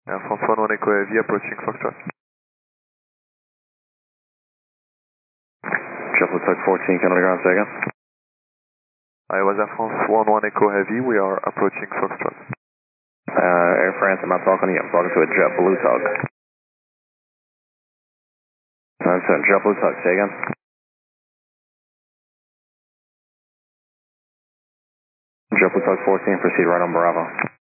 Air France 11 Echo Heavy approaching Foxtrot. JetBlue 14, can I ground say again? I was Air France 11 Echo Heavy, we are approaching Foxtrot. Air France, I'm not talking to you, I'm talking to a JetBlue tug. That's a JetBlue tug, say again? JetBlue tug 14, proceed right on Bravo.